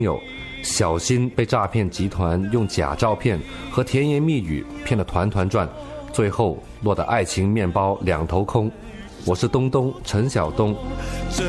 友小心被诈骗集团用假照片和甜言蜜语骗得团团转，最后落得爱情面包两头空。我是东东陈晓东。